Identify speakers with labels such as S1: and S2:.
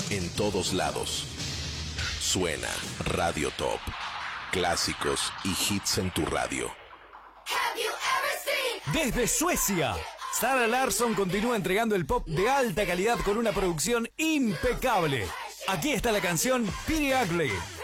S1: en todos lados. Suena Radio Top. Clásicos y hits en tu radio.
S2: Desde Suecia, Zara Larsson continúa entregando el pop de alta calidad con una producción impecable. Aquí está la canción Pretty Ugly.